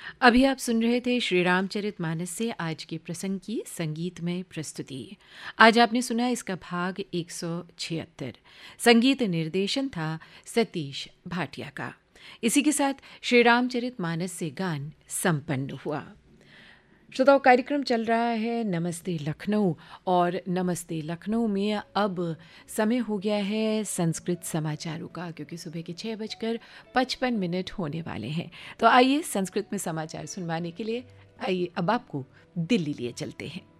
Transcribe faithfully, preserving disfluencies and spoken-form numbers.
अभी आप सुन रहे थे श्री रामचरितमानस से आज के प्रसंग की संगीतमय प्रस्तुति। आज आपने सुना इसका भाग एक सौ छिहत्तर। संगीत निर्देशन था सतीश भाटिया का। इसी के साथ श्री रामचरितमानस से गान संपन्न हुआ। श्रोताओं, कार्यक्रम चल रहा है नमस्ते लखनऊ, और नमस्ते लखनऊ में अब समय हो गया है संस्कृत समाचारों का, क्योंकि सुबह के छः बजकर पचपन मिनट होने वाले हैं। तो आइए संस्कृत में समाचार सुनवाने के लिए आइए अब आपको दिल्ली लिए चलते हैं।